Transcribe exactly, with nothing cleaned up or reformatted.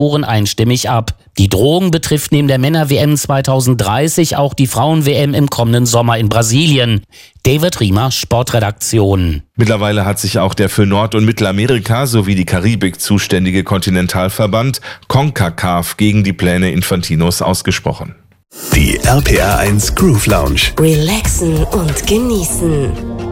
Investoren einstimmig ab. Die Drohung betrifft neben der Männer-W M zweitausenddreißig auch die Frauen-W M im kommenden Sommer in Brasilien. David Riemer, Sportredaktion. Mittlerweile hat sich auch der für Nord- und Mittelamerika sowie die Karibik zuständige Kontinentalverband CONCACAF gegen die Pläne Infantinos ausgesprochen. Die R P R eins Groove Lounge. Relaxen und genießen.